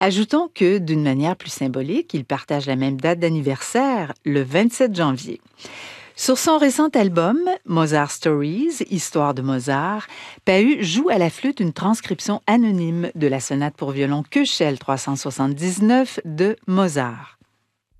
Ajoutons que, d'une manière plus symbolique, ils partagent la même date d'anniversaire, le 27 janvier. Sur son récent album, Mozart Stories, Histoire de Mozart, Pahud joue à la flûte une transcription anonyme de la sonate pour violon Köchel 379 de Mozart.